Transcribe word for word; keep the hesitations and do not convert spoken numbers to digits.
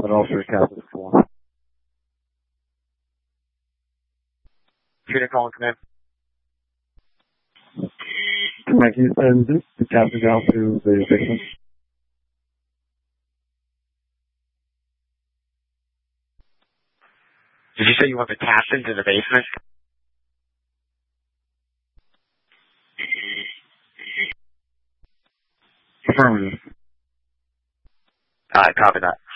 but also a captain for. Shooting calling command. Mike, can you send the captain down to the basement? Did you say you want the captain to the basement? Affirmative. Alright, copy that.